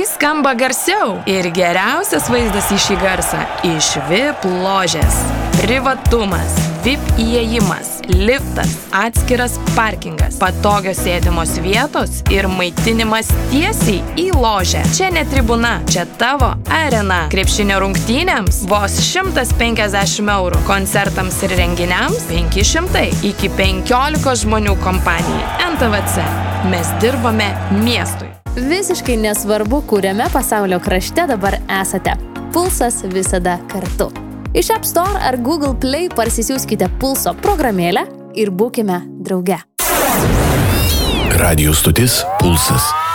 skamba garsiau. Ir geriausias vaizdas į šį garsą iš VIP ložės. Privatumas, VIP įėjimas, liftas, atskiras parkingas, patogios sėdimos vietos ir maitinimas tiesiai į ložę. Čia ne tribuna, čia tavo arena. Krepšinio rungtynėms vos 150 €, koncertams ir renginiams 500 iki 15 žmonių kompanijai. NTVC. Mes dirbame miestui. Visiškai nesvarbu, kuriame pasaulio krašte dabar esate. Pulsas visada kartu. Iš App Store ar Google Play parsisiųskite Pulso programėlę ir būkime drauge. Radio stotis Pulsas.